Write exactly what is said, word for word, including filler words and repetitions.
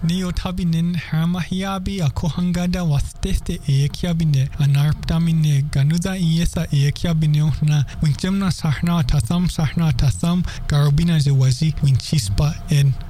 Ni o tabinen haramahiabi a kohangada wasteste e kiabine anarptamine ganuza iesa e kiabine na winchemna sahna tasam sahna tasam garobina zewazi winchispa en